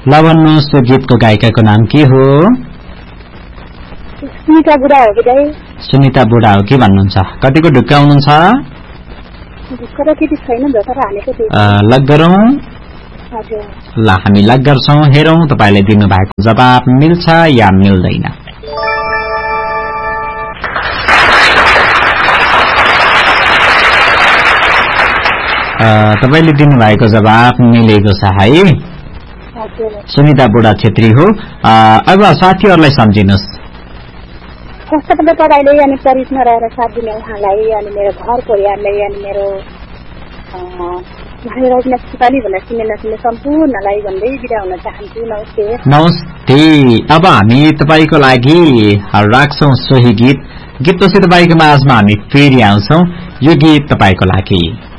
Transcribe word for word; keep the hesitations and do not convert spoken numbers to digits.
ल भन्नुहोस् त्यो गीतको गायिकाको नाम के हो? सुनिता बुढा हो कि दाइ? सुनिता बुढा हो कि भन्नुहुन्छ? कतिको ढुक्क हुनुहुन्छ? ढुक्क त केही छैन, धोका हानेको थिएँ। लग गरौँ? हजुर। ल हामी लग गर्छौँ, हेरौँ तपाईले दिनुभएको जवाब मिल्छ या मिल्दैन। तपाईले दिनुभएको जवाब मिलेको छ है। सुनिता बुढा छेत्री हो। अब साथीहरूलाई सम्झिनुहोस्। फर्स्टपल्ट तपाईँले अनि परिचय रहेर साथ दिने उहाँलाई अनि मेरो घर परिवारलाई अनि मेरो रजना सुपाली भनेर सुन्ने नसुन्ने सम्पूर्णलाई भन्दै बिदा हुन चाहन्छु। नमस्ते। नमस्ते। अब हामी तपाईँको लागि राख्छौँ सोही गीत। गीतपछि तपाईँको माझमा हामी फेरि आउँछौँ। यो गीत तपाईँको लागि।